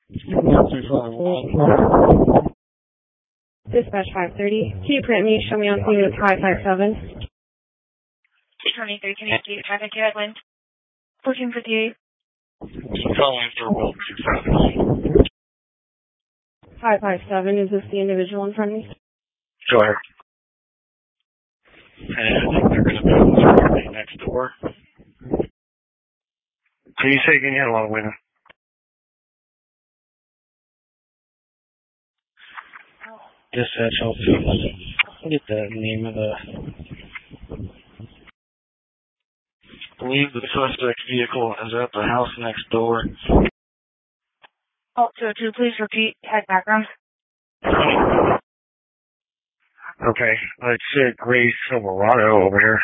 Dispatch 530. Can you print me? Show me on scene with 557. 23, can you do traffic at Wind? 1458. Calling for Will 257. 557, is this the individual in front of me? Go ahead. And I think they're going to move the property next door. Can you say again? You had a lot of wind. Dispatch, I'll get the name of the... I believe the suspect vehicle is at the house next door. Oh, 202, please repeat. Head background. Okay, let's say gray Silverado over here.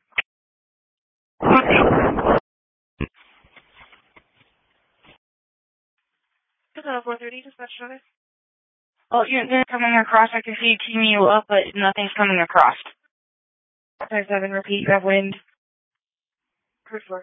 430, dispatch service. Oh, you're coming across. I can see teaming you up, but nothing's coming across. 57, repeat. You have wind. Cruise for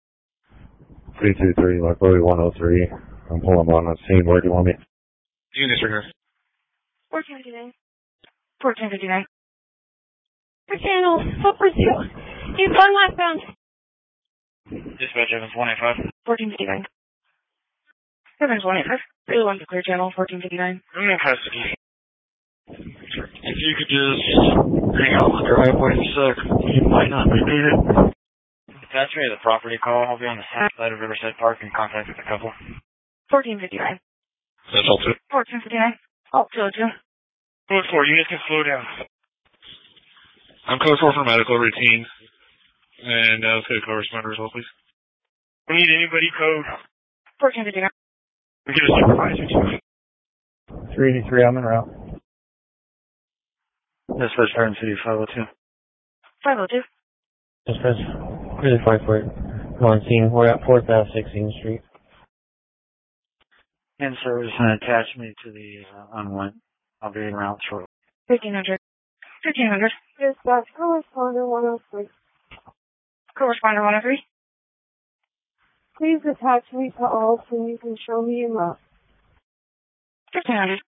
323, Lockwood 103. I'm pulling on the scene. Where do you want me? Unit trigger. 1459. 1459. Channel, what pursuit? He's on westbound. Dispatch Evans 185. 1459. Evans 185. Really want to clear channel 1459. I'm in custody. If you could just hang out on the driveway a sec, you might not repeat it. Pass me the property call. I'll be on the south side of Riverside Park in contact with a couple. 1459. That's all two. 1459. Oh, 202. Code 4, units can slow down. I'm code 4 for medical routine. And let's get a corresponder as well, please. We need anybody code. 1459. We get a supervisor too. 383, I'm en route. Dispatch Garden City 502. 502. Dispatch, really 548. On scene, we're at 4th Ave, 16th Street. In service and attach me to the unwent. I'll be en route shortly. 1500. 1500. Dispatch, corresponder 103. Corresponder 103. Please attach me to all so you can show me in route. 1500.